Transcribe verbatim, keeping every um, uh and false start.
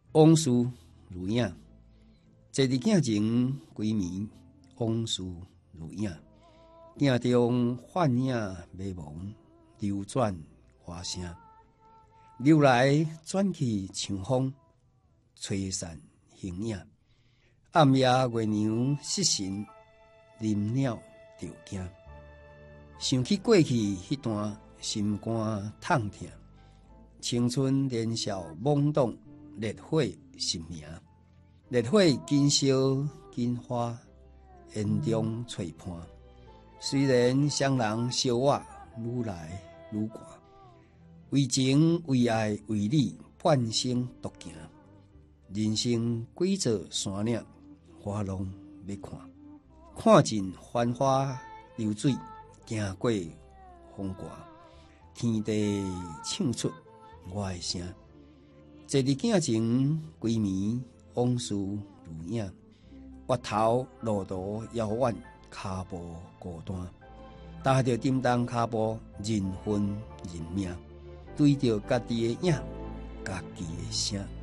往事如影。坐伫镜前规暝，往事如影。镜中幻影迷蒙，流转花声。流来转去像风，吹散形影。暗夜月娘失神，林鸟着惊。想起过去迄段心肝痛痛，青春年少懵懂，烈火心明。烈火紧烧紧花，烟中吹畔。虽然双人相活愈来愈寒，为情为爱为你半生独行。人生几座山岭，花拢要看。看尽繁花流水，行过风寒。天地唱出我的声。坐伫镜前规暝，往事如影。月头路途遥远，脚步孤单。踏着沉重脚步，人分人命。对着家己的影，家己的声。